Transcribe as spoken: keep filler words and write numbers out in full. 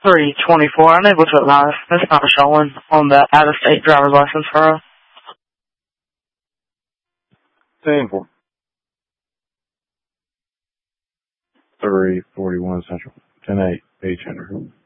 three twenty-four. Unable to advise. That's not showing on the out-of-state driver's license for us. ten four. three forty-one Central. ten eight. H Henry.